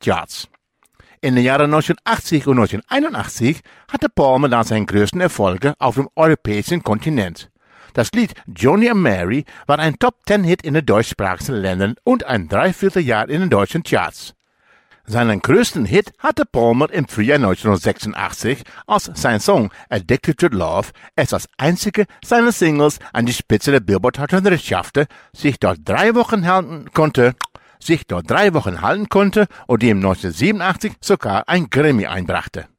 Charts. In den Jahren 1980 und 1981 hatte Palmer dann seine größten Erfolge auf dem europäischen Kontinent. Das Lied Johnny and Mary war ein Top-10-Hit in den deutschsprachigen Ländern und ein Dreivierteljahr in den deutschen Charts. Seinen größten Hit hatte Palmer im Frühjahr 1986, als sein Song Addicted to Love es als einzige seiner Singles an die Spitze der Billboard Hot 100 schaffte, sich dort 3 Wochen halten konnte und ihm 1987 sogar ein Grammy einbrachte.